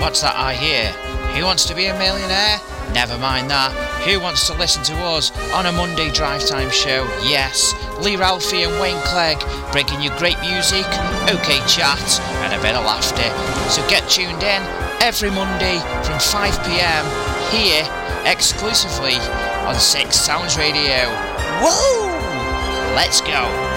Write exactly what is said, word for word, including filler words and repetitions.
What's that I hear? Who wants to be a millionaire? Never mind that. Who wants to listen to us on a Monday drive time show? Yes, Lee Ralphie and Wayne Clegg bringing you great music, okay chat and a bit of laughter. So get tuned in every Monday from five p.m. here exclusively on Six Sounds Radio. Woo! Let's go!